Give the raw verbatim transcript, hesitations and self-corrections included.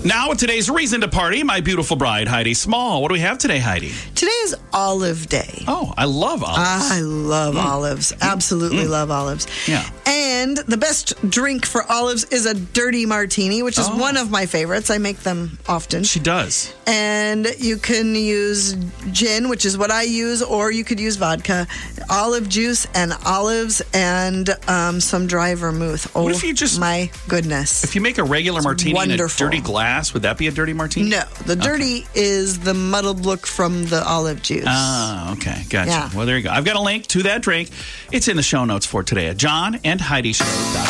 Now with today's reason to party, my beautiful bride, Heidi Small. What do we have today, Heidi? Today is Olive Day. Oh, I love olives. I love mm. olives. Absolutely mm. love olives. Yeah. And the best drink for olives is a dirty martini, which is oh. one of my favorites. I make them often. She does. And you can use gin, which is what I use, or you could use vodka, olive juice, and olives, and um, some dry vermouth. Oh, what if you just, my goodness. If you make a regular it's martini wonderful. in a dirty glass, would that be a dirty martini? No. The dirty okay. is the muddled look from the olive juice. Ah, okay. Gotcha. Yeah. Well, there you go. I've got a link to that drink. It's in the show notes for today at john and heidi show dot com.